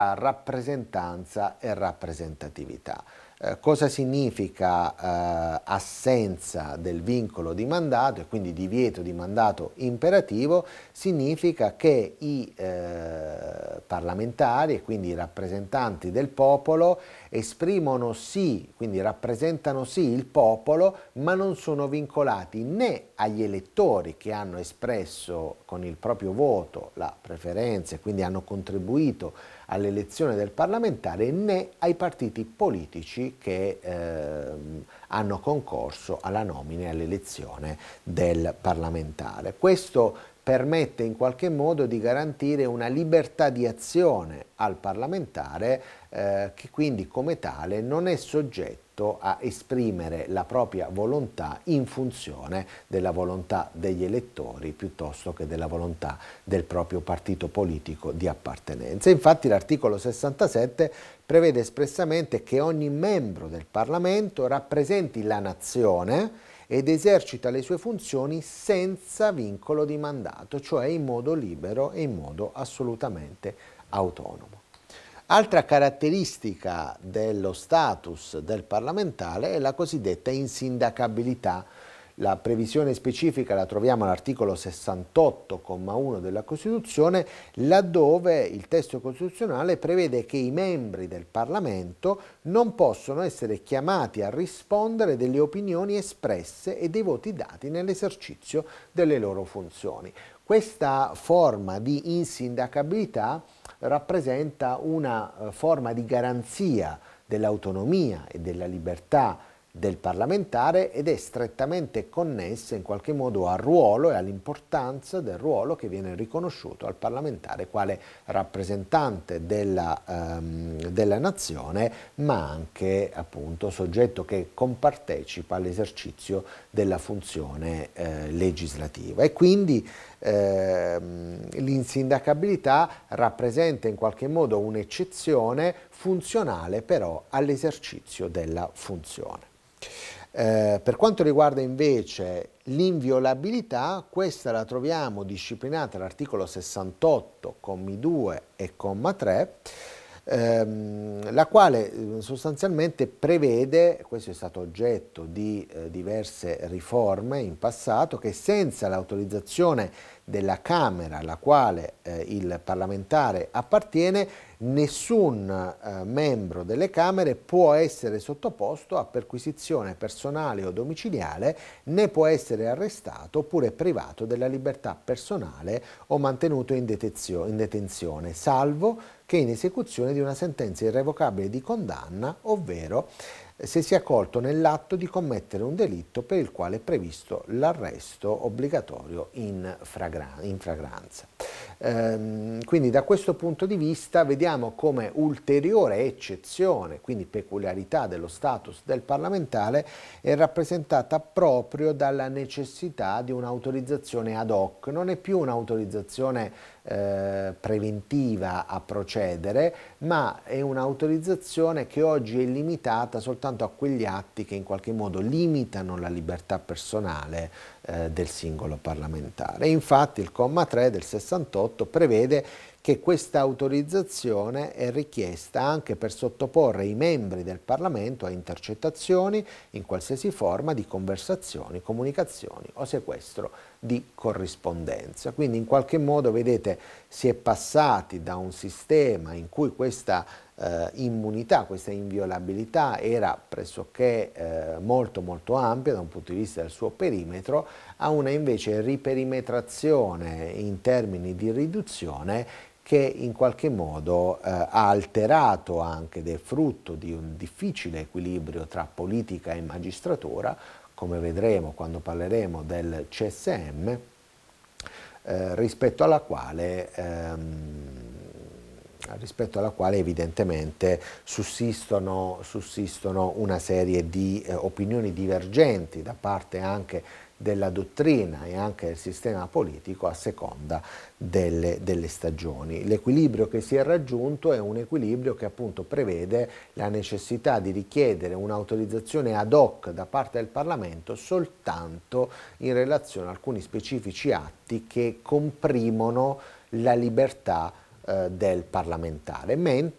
rappresentanza e rappresentatività. Cosa significa assenza del vincolo di mandato e quindi divieto di mandato imperativo? Significa che i parlamentari e quindi i rappresentanti del popolo esprimono sì, quindi rappresentano sì il popolo, ma non sono vincolati né agli elettori che hanno espresso con il proprio voto la preferenza e quindi hanno contribuito all'elezione del parlamentare, né ai partiti politici che hanno concorso alla nomina e all'elezione del parlamentare. Questo permette in qualche modo di garantire una libertà di azione al parlamentare che quindi come tale non è soggetto a esprimere la propria volontà in funzione della volontà degli elettori piuttosto che della volontà del proprio partito politico di appartenenza. Infatti l'articolo 67 prevede espressamente che ogni membro del Parlamento rappresenti la nazione ed esercita le sue funzioni senza vincolo di mandato, cioè in modo libero e in modo assolutamente autonomo. Altra caratteristica dello status del parlamentare è la cosiddetta insindacabilità. La previsione specifica la troviamo all'articolo 68,1 della Costituzione, laddove il testo costituzionale prevede che i membri del Parlamento non possono essere chiamati a rispondere delle opinioni espresse e dei voti dati nell'esercizio delle loro funzioni. Questa forma di insindacabilità rappresenta una forma di garanzia dell'autonomia e della libertà del parlamentare ed è strettamente connessa in qualche modo al ruolo e all'importanza del ruolo che viene riconosciuto al parlamentare quale rappresentante della nazione, ma anche appunto soggetto che compartecipa all'esercizio della funzione legislativa. E quindi l'insindacabilità rappresenta in qualche modo un'eccezione funzionale però all'esercizio della funzione. Per quanto riguarda invece l'inviolabilità, questa la troviamo disciplinata all'articolo 68, commi 2 e comma 3, la quale sostanzialmente prevede, questo è stato oggetto di diverse riforme in passato, che senza l'autorizzazione della Camera alla quale il parlamentare appartiene, nessun membro delle Camere può essere sottoposto a perquisizione personale o domiciliare, né può essere arrestato oppure privato della libertà personale o mantenuto in detenzione, salvo che in esecuzione di una sentenza irrevocabile di condanna, ovvero se si è colto nell'atto di commettere un delitto per il quale è previsto l'arresto obbligatorio in fragranza. Quindi da questo punto di vista vediamo come ulteriore eccezione, quindi peculiarità dello status del parlamentare, è rappresentata proprio dalla necessità di un'autorizzazione ad hoc. Non è più un'autorizzazione preventiva a procedere, ma è un'autorizzazione che oggi è limitata soltanto a quegli atti che in qualche modo limitano la libertà personale del singolo parlamentare. E infatti il comma 3 del 68 prevede che questa autorizzazione è richiesta anche per sottoporre i membri del Parlamento a intercettazioni in qualsiasi forma di conversazioni, comunicazioni o sequestro di corrispondenza. Quindi in qualche modo, vedete, si è passati da un sistema in cui questa immunità, questa inviolabilità era pressoché molto ampia da un punto di vista del suo perimetro, a una invece riperimetrazione in termini di riduzione che in qualche modo ha alterato anche ed è frutto di un difficile equilibrio tra politica e magistratura, come vedremo quando parleremo del CSM, rispetto alla quale evidentemente sussistono una serie di opinioni divergenti da parte anche della dottrina e anche del sistema politico a seconda delle stagioni. L'equilibrio che si è raggiunto è un equilibrio che appunto prevede la necessità di richiedere un'autorizzazione ad hoc da parte del Parlamento soltanto in relazione a alcuni specifici atti che comprimono la libertà del parlamentare, mentre